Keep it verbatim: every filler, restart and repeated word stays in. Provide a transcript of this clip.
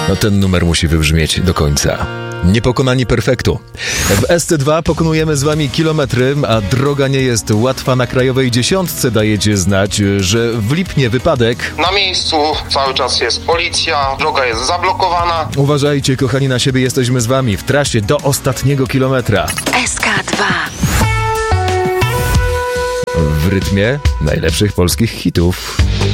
No ten numer musi wybrzmieć do końca. Niepokonani perfektu. W S C dwa pokonujemy z wami kilometry, a droga nie jest łatwa. Na krajowej dziesiątce dajecie znać, że w Lipnie wypadek. Na miejscu cały czas jest policja, droga jest zablokowana. Uważajcie, kochani, na siebie, jesteśmy z wami w trasie do ostatniego kilometra. S K dwa. W rytmie najlepszych polskich hitów.